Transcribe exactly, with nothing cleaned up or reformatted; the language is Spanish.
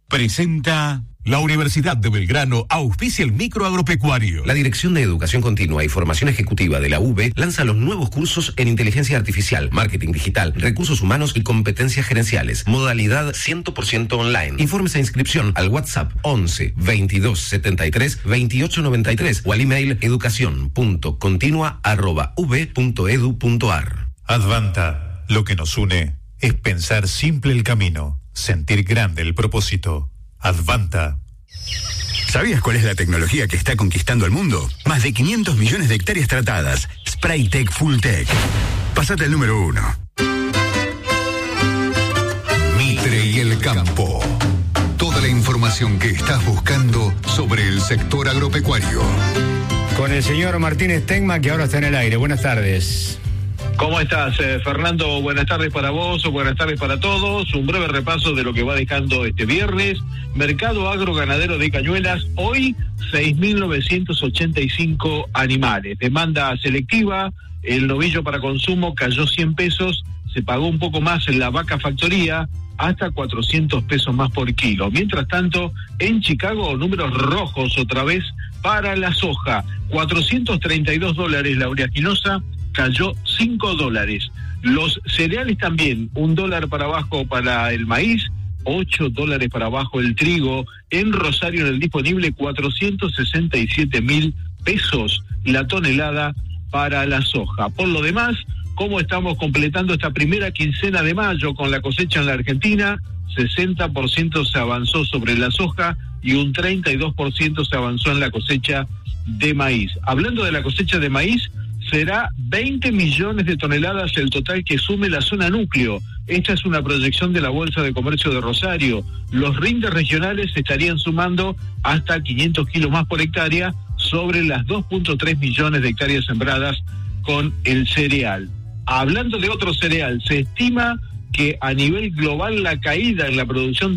Presenta... La Universidad de Belgrano auspicia el microagropecuario. La Dirección de Educación Continua y Formación Ejecutiva de la U B lanza los nuevos cursos en Inteligencia Artificial, Marketing Digital, Recursos Humanos y Competencias Gerenciales. Modalidad cien por ciento online. Informes e inscripción al WhatsApp once veintidós setenta y tres veintiocho noventa y tres o al email educación punto continua arroba u b punto edu punto ar. Advanta, lo que nos une es pensar simple el camino, sentir grande el propósito. Advanta. ¿Sabías cuál es la tecnología que está conquistando el mundo? Más de quinientos millones de hectáreas tratadas. Spraytec Fulltech. Pásate al número uno. Mitre y el campo. Toda la información que estás buscando sobre el sector agropecuario. Con el señor Martínez Tecma, que ahora está en el aire. Buenas tardes. ¿Cómo estás, eh, Fernando? Buenas tardes para vos, buenas tardes para todos. Un breve repaso de lo que va dejando este viernes. Mercado agroganadero de Cañuelas, hoy seis mil novecientos ochenta y cinco animales. Demanda selectiva, el novillo para consumo cayó cien pesos, se pagó un poco más en la vaca factoría, hasta cuatrocientos pesos más por kilo. Mientras tanto, en Chicago, números rojos otra vez para la soja. cuatrocientos treinta y dos dólares la oleaginosa, cayó cinco dólares. Los cereales también, un dólar para abajo para el maíz, ocho dólares para abajo el trigo. En Rosario, en el disponible, cuatrocientos sesenta y siete mil pesos la tonelada para la soja. Por lo demás, ¿cómo estamos completando esta primera quincena de mayo con la cosecha en la Argentina? sesenta por ciento se avanzó sobre la soja y un treinta y dos por ciento se avanzó en la cosecha de maíz. Hablando de la cosecha de maíz, será veinte millones de toneladas el total que sume la zona núcleo. Esta es una proyección de la Bolsa de Comercio de Rosario. Los rindes regionales estarían sumando hasta quinientos kilos más por hectárea sobre las dos punto tres millones de hectáreas sembradas con el cereal. Hablando de otro cereal, se estima que a nivel global la caída en la producción